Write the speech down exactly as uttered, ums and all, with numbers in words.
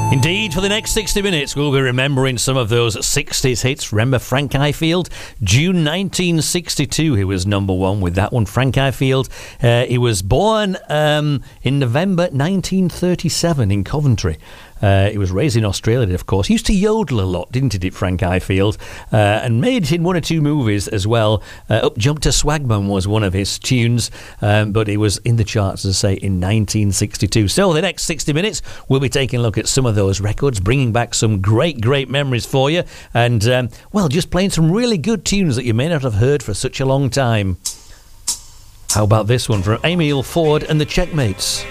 Indeed, for the next sixty minutes, we'll be remembering some of those sixties hits. Remember Frank Ifield? June nineteen sixty-two, he was number one with that one. Frank Ifield, uh, he was born um, in November nineteen thirty-seven in Coventry. Uh, he was raised in Australia, of course. He used to yodel a lot, didn't he, Frank Ifield? Uh, and made it in one or two movies as well. Uh, Up Jump to Swagman was one of his tunes, um, but he was in the charts, as I say, in nineteen sixty-two. So the next sixty minutes, we'll be taking a look at some of those records, bringing back some great, great memories for you. And, um, well, just playing some really good tunes that you may not have heard for such a long time. How about this one from Emil Ford and the Checkmates?